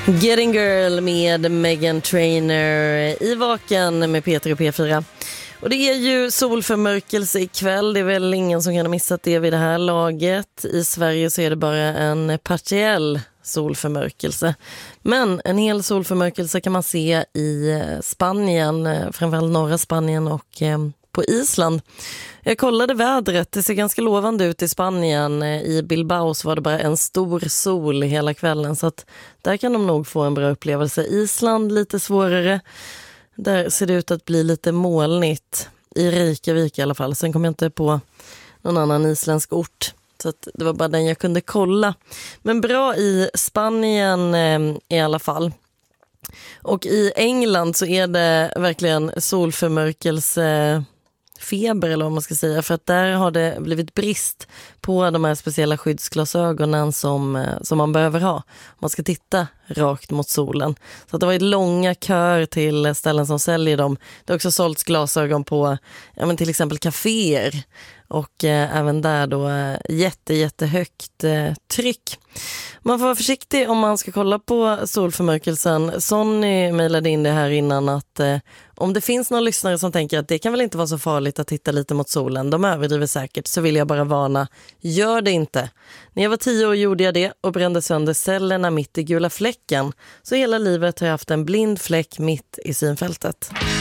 Getting Girl med Meghan Trainor i Vaken med Peter och P4. Och det är ju solförmörkelse ikväll. Det är väl ingen som kan ha missat det vid det här laget. I Sverige så är det bara en partiell solförmörkelse. Men en hel solförmörkelse kan man se i Spanien, framförallt norra Spanien och på Island. Jag kollade vädret, det ser ganska lovande ut i Spanien. I Bilbao så var det bara en stor sol hela kvällen, så att där kan de nog få en bra upplevelse. Island lite svårare, där ser det ut att bli lite molnigt. I Reykjavik i alla fall, sen kom jag inte på någon annan isländsk ort. Så att det var bara den jag kunde kolla. Men bra i Spanien i alla fall. Och i England så är det verkligen solförmörkelse feber eller vad man ska säga, för att där har det blivit brist på de här speciella skyddsglasögonen som man behöver ha. Man ska titta rakt mot solen. Så att det var långa kör till ställen som säljer dem. Det har också sålts glasögon på till exempel kaféer. Och även där då jättehögt tryck. Man får vara försiktig om man ska kolla på solförmörkelsen. Sonny mejlade in det här innan att om det finns någon lyssnare som tänker att det kan väl inte vara så farligt att titta lite mot solen, de överdriver säkert, så vill jag bara varna, gör det inte. När jag var 10 år gjorde jag det och brände sönder cellerna mitt i gula fläcken. Så hela livet har jag haft en blind fläck mitt i synfältet.